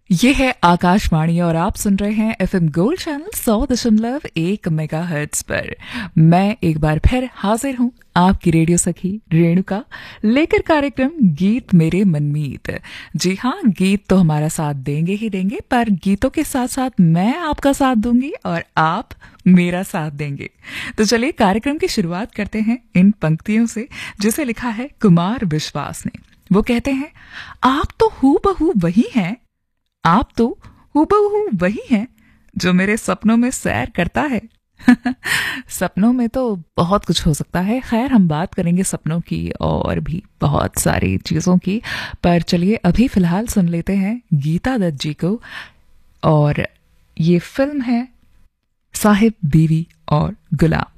ये है आकाशवाणी और आप सुन रहे हैं एफएम गोल्ड चैनल 100.1 मेगाहर्ट्ज पर। मैं एक बार फिर हाजिर हूँ आपकी रेडियो सखी रेणुका लेकर कार्यक्रम गीत मेरे मनमीत। जी हाँ, गीत तो हमारा साथ देंगे ही देंगे, पर गीतों के साथ साथ मैं आपका साथ दूंगी और आप मेरा साथ देंगे। तो चलिए कार्यक्रम की शुरुआत करते हैं इन पंक्तियों से, जिसे लिखा है कुमार विश्वास ने। वो कहते हैं, आप तो हूबहू वही हैं, आप तो हूबहू वही हैं जो मेरे सपनों में सैर करता है। सपनों में तो बहुत कुछ हो सकता है। खैर, हम बात करेंगे सपनों की और भी बहुत सारी चीजों की, पर चलिए अभी फिलहाल सुन लेते हैं गीता दत्त जी को। और ये फिल्म है साहिब बीवी और गुलाम।